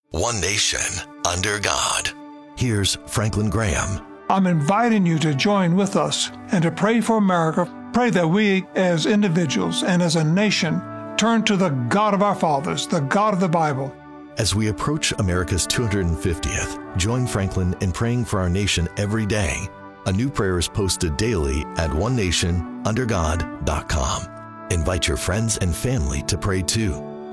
One nation, under God. Here's Franklin Graham. I'm inviting you to join with us and to pray for America. Pray that we, as individuals and as a nation, turn to the God of our fathers, the God of the Bible. As we approach America's 250th, join Franklin in praying for our nation every day. A new prayer is posted daily at onenationundergod.com. Invite your friends and family to pray too.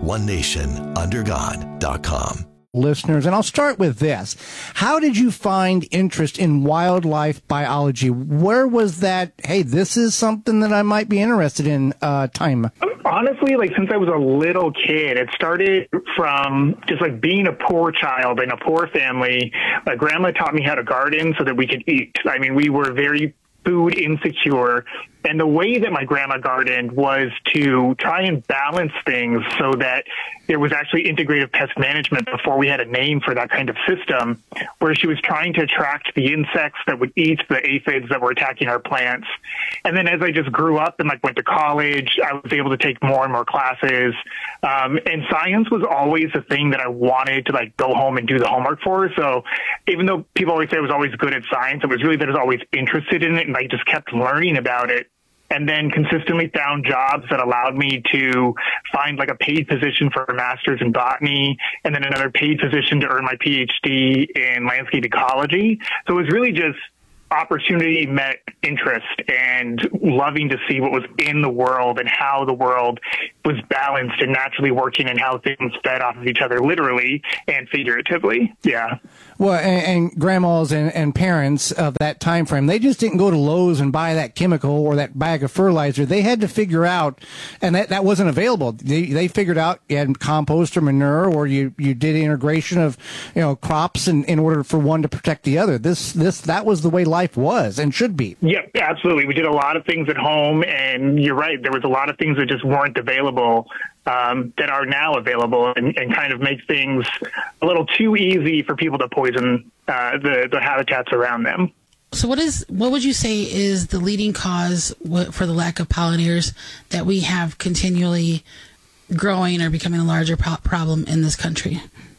onenationundergod.com. Listeners, and I'll start with this. How did you find interest in wildlife biology? Where was that, hey, this is something that I might be interested in, time? Honestly, since I was a little kid, it started from just being a poor child in a poor family. My grandma taught me how to garden so that we could eat. I mean, we were very food insecure. And the way that my grandma gardened was to try and balance things so that there was actually integrative pest management before we had a name for that kind of system, where she was trying to attract the insects that would eat the aphids that were attacking our plants. And then as I just grew up and went to college, I was able to take more and more classes. And science was always the thing that I wanted to go home and do the homework for. So even though people always say I was always good at science, it was really that I was always interested in it, and I just kept learning about it. And then consistently found jobs that allowed me to find a paid position for a master's in botany, and then another paid position to earn my PhD in landscape ecology. So it was really just opportunity met interest and loving to see what was in the world and how the world was balanced and naturally working and how things fed off of each other, literally and figuratively. Yeah. Well, and grandmas and parents of that time frame, they just didn't go to Lowe's and buy that chemical or that bag of fertilizer. They had to figure out, and that wasn't available. They figured out you had compost or manure, or you did integration of crops in order for one to protect the other. That was the way life was and should be. Yeah, absolutely. We did a lot of things at home, and you're right. There was a lot of things that just weren't available that are now available, and kind of make things a little too easy for people to poison the habitats around them. So what would you say is the leading cause for the lack of pollinators that we have continually growing or becoming a larger problem in this country?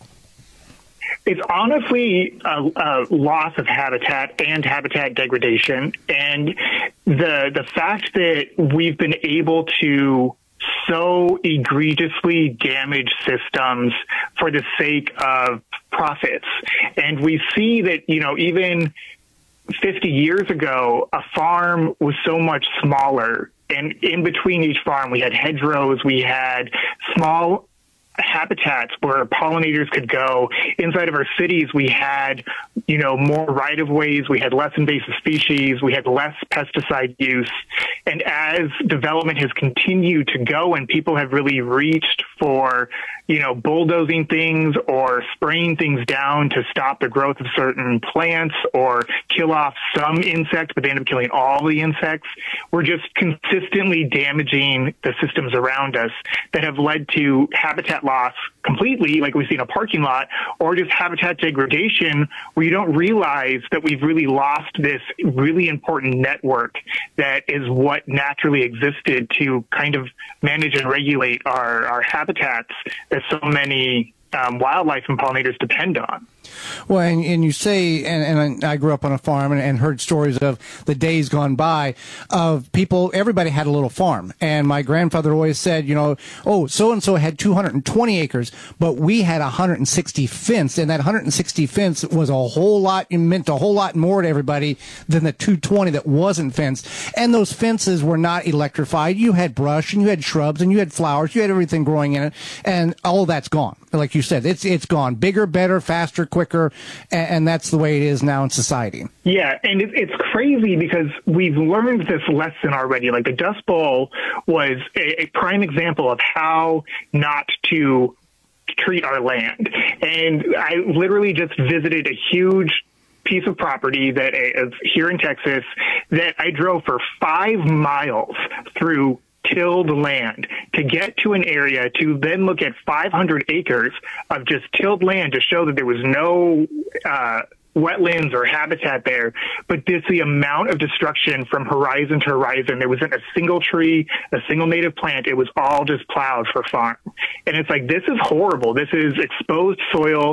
It's honestly a loss of habitat and habitat degradation. And the fact that we've been able to so egregiously damage systems for the sake of profits. And we see that, even 50 years ago, a farm was so much smaller. And in between each farm, we had hedgerows, we had small habitats where pollinators could go. Inside of our cities, we had, more right-of-ways, we had less invasive species, we had less pesticide use. And as development has continued to go and people have really reached for, bulldozing things or spraying things down to stop the growth of certain plants or kill off some insects, but they end up killing all the insects, we're just consistently damaging the systems around us that have led to habitat loss completely, like we see in a parking lot, or just habitat degradation where you don't realize that we've really lost this really important network that is what naturally existed to kind of manage and regulate our habitats that so many wildlife and pollinators depend on. Well, and you say, and I grew up on a farm and heard stories of the days gone by of people, everybody had a little farm. And my grandfather always said, so-and-so had 220 acres, but we had 160 fenced. And that 160 fence was meant a whole lot more to everybody than the 220 that wasn't fenced. And those fences were not electrified. You had brush and you had shrubs and you had flowers. You had everything growing in it. And all of that's gone. Like you said, it's gone. Bigger, better, faster, quicker, and that's the way it is now in society. Yeah, and it's crazy because we've learned this lesson already. Like the Dust Bowl was a prime example of how not to treat our land. And I literally just visited a huge piece of property that is here in Texas that I drove for 5 miles through tilled land to get to an area to then look at 500 acres of just tilled land to show that there was no wetlands or habitat there, but just the amount of destruction from horizon to horizon. There wasn't a single tree, a single native plant. It was all just plowed for farm. And it's like, this is horrible. This is exposed soil.